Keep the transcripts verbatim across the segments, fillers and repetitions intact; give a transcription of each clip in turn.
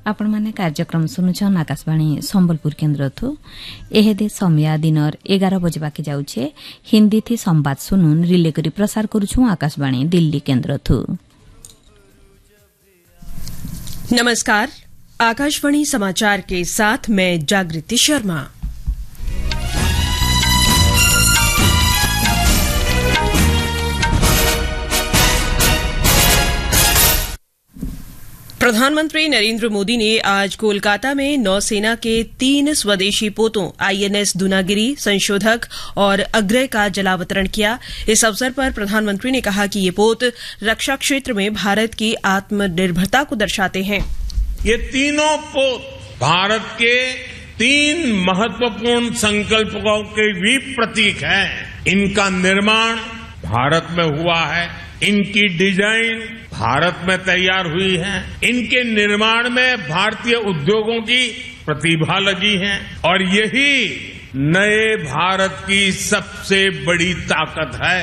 आपण माने कार्यक्रम सुनुछन आकाशवाणी संबलपुर केन्द्र थु एहेदे समय दिनर एगार बजे बाकी जाउछे हिंदी थी संवाद सुनुन रिले करी प्रसार करूछु आकाशवाणी दिल्ली केन्द्र थु। नमस्कार, आकाशवाणी समाचार के साथ मैं जागृति शर्मा। प्रधानमंत्री नरेंद्र मोदी ने आज कोलकाता में नौसेना के तीन स्वदेशी पोतों आईएनएस दूनागिरी, संशोधक और अग्रय का जलावतरण किया। इस अवसर पर प्रधानमंत्री ने कहा कि ये पोत रक्षा क्षेत्र में भारत की आत्मनिर्भरता को दर्शाते हैं। ये तीनों पोत भारत के तीन महत्वपूर्ण संकल्पों के भी प्रतीक हैं। इनका निर्माण भारत में हुआ है, इनकी डिजाइन भारत में तैयार हुई है, इनके निर्माण में भारतीय उद्योगों की प्रतिभा लगी है और यही नए भारत की सबसे बड़ी ताकत है।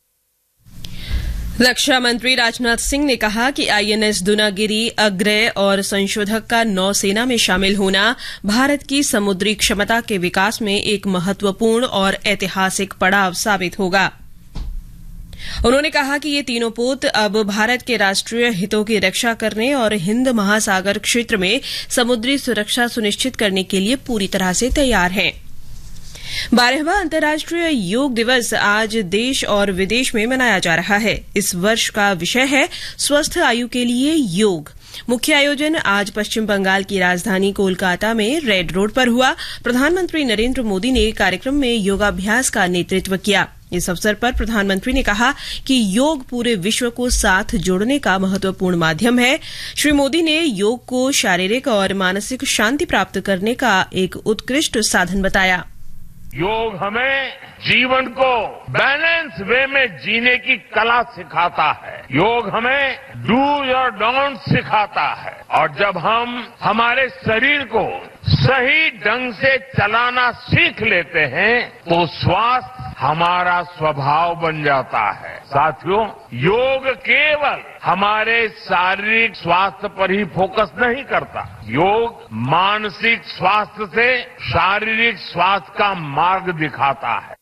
रक्षा मंत्री राजनाथ सिंह ने कहा कि आईएनएस दूनागिरी, अग्रय और संशोधक का नौसेना में शामिल होना भारत की समुद्री क्षमता के विकास में एक महत्वपूर्ण और ऐतिहासिक पड़ाव साबित होगा। उन्होंने कहा कि ये तीनों पोत अब भारत के राष्ट्रीय हितों की रक्षा करने और हिंद महासागर क्षेत्र में समुद्री सुरक्षा सुनिश्चित करने के लिए पूरी तरह से तैयार हैं। बारहवां अंतर्राष्ट्रीय योग दिवस आज देश और विदेश में मनाया जा रहा है। इस वर्ष का विषय है स्वस्थ आयु के लिए योग। मुख्य आयोजन आज पश्चिम बंगाल की राजधानी कोलकाता में रेड रोड पर हुआ। प्रधानमंत्री नरेंद्र मोदी ने कार्यक्रम में योगाभ्यास का नेतृत्व किया। इस अवसर पर प्रधानमंत्री ने कहा कि योग पूरे विश्व को साथ जोड़ने का महत्वपूर्ण माध्यम है। श्री मोदी ने योग को शारीरिक और मानसिक शांति प्राप्त करने का एक उत्कृष्ट साधन बताया। योग हमें जीवन को बैलेंस वे में जीने की कला सिखाता है। योग हमें डूज और डोंट सिखाता है और जब हम हमारे शरीर को सही ढंग से चलाना सीख लेते हैं तो स्वास्थ्य हमारा स्वभाव बन जाता है। साथियों, योग केवल हमारे शारीरिक स्वास्थ्य पर ही फोकस नहीं करता, योग मानसिक स्वास्थ्य से शारीरिक स्वास्थ्य का मार्ग दिखाता है।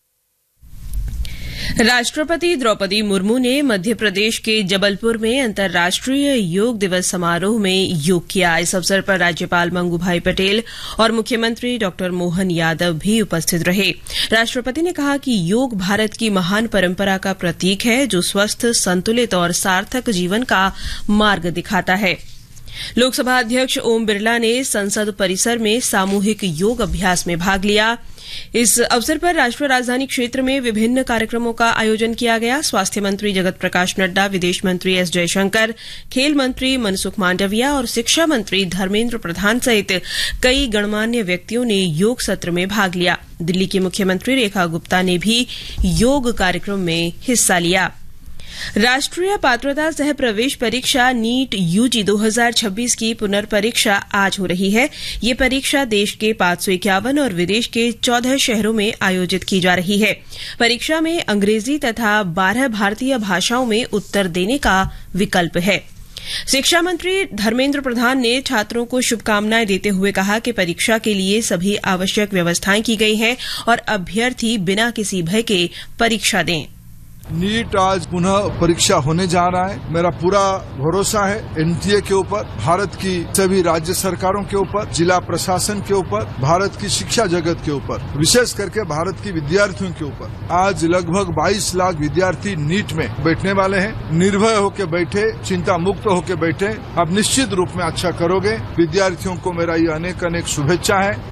राष्ट्रपति द्रौपदी मुर्मू ने मध्य प्रदेश के जबलपुर में अंतर्राष्ट्रीय योग दिवस समारोह में योग किया। इस अवसर पर राज्यपाल मंगू भाई पटेल और मुख्यमंत्री डॉक्टर मोहन यादव भी उपस्थित रहे। राष्ट्रपति ने कहा कि योग भारत की महान परंपरा का प्रतीक है जो स्वस्थ, संतुलित और सार्थक जीवन का मार्ग दिखाता है। लोकसभा अध्यक्ष ओम बिरला ने संसद परिसर में सामूहिक योग अभ्यास में भाग लिया। इस अवसर पर राष्ट्रीय राजधानी क्षेत्र में विभिन्न कार्यक्रमों का आयोजन किया गया। स्वास्थ्य मंत्री जगत प्रकाश नड्डा, विदेश मंत्री एस जयशंकर, खेल मंत्री मनसुख मांडविया और शिक्षा मंत्री धर्मेंद्र प्रधान सहित कई गणमान्य व्यक्तियों ने योग सत्र में भाग लिया। दिल्ली की मुख्यमंत्री रेखा गुप्ता ने भी योग कार्यक्रम में हिस्सा लिया। राष्ट्रीय पात्रता सह प्रवेश परीक्षा नीट यूजी दो हज़ार छब्बीस की पुनर्परीक्षा आज हो रही है। ये परीक्षा देश के पांच सौ इक्यावन और विदेश के चौदह शहरों में आयोजित की जा रही है। परीक्षा में अंग्रेजी तथा बारह भारतीय भाषाओं में उत्तर देने का विकल्प है। शिक्षा मंत्री धर्मेंद्र प्रधान ने छात्रों को शुभकामनाएं देते हुए कहा कि परीक्षा के लिए सभी आवश्यक व्यवस्थाएं की गई हैं और अभ्यर्थी बिना किसी भय के परीक्षा दें। नीट आज पुनः परीक्षा होने जा रहा है। मेरा पूरा भरोसा है एनटीए के ऊपर, भारत की सभी राज्य सरकारों के ऊपर, जिला प्रशासन के ऊपर, भारत की शिक्षा जगत के ऊपर, विशेष करके भारत की विद्यार्थियों के ऊपर। आज लगभग बाईस लाख विद्यार्थी नीट में बैठने वाले हैं। निर्भय होकर बैठे, चिंता मुक्त होकर बैठे। आप निश्चित रूप में अच्छा करोगे। विद्यार्थियों को मेरा ये अनेक अनेक शुभेच्छा है।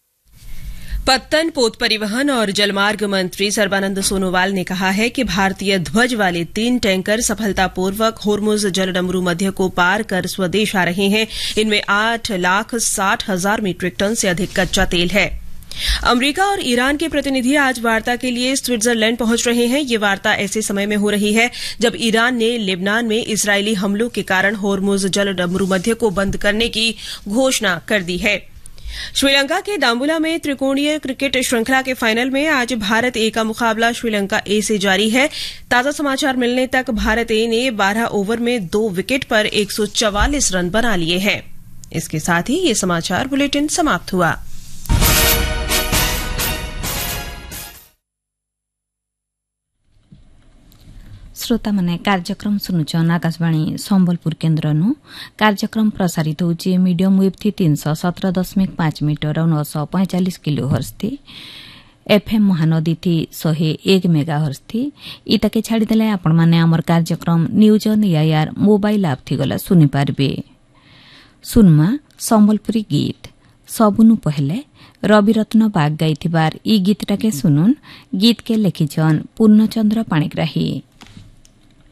पत्तन, पोत परिवहन और जलमार्ग मंत्री सर्बानंद सोनोवाल ने कहा है कि भारतीय ध्वज वाले तीन टैंकर सफलतापूर्वक होर्मुज जलडमरू मध्य को पार कर स्वदेश आ रहे हैं। इनमें आठ लाख साठ हजार मीट्रिक टन से अधिक कच्चा तेल है। अमरीका और ईरान के प्रतिनिधि आज वार्ता के लिए स्विट्जरलैंड पहुंच रहे हैं। ये वार्ता ऐसे समय में हो रही है जब ईरान ने लेबनान में इजरायली हमलों के कारण होर्मुज जलडमरू मध्य को बंद करने की घोषणा कर दी है। श्रीलंका के दाम्बुला में त्रिकोणीय क्रिकेट श्रृंखला के फाइनल में आज भारत ए का मुकाबला श्रीलंका ए से जारी है। ताजा समाचार मिलने तक भारत ए ने बारह ओवर में दो विकेट पर एक सौ चवालीस रन बना लिए हैं। इसके साथ ही ये समाचार बुलेटिन समाप्त हुआ। श्रोता माने कार्यक्रम सुनुचन आकाशवाणी संबलपुर केन्द्रनु कार्यक्रम प्रसारित होची मीडियम वेव थी तीन सौ सत्रह दशमिक पांच मीटर और नौ सौ पैंचालीस किलो हर्स थी एफएम महानदी थी शहे एक मेगा हर्स थी इतके छाड़ीदेले आपण माने आमर कार्यक्रम न्यूज ऑन एआईआर मोबाइल आप थी गला सुनी पारबे। सुनमा संबलपुरी गीत सबुनु पहले रविरत्न बाग गाइथिबार ई गीतटाके सुनुन। गीत के लिखिछन पूर्णचंद्र पाणिग्राही।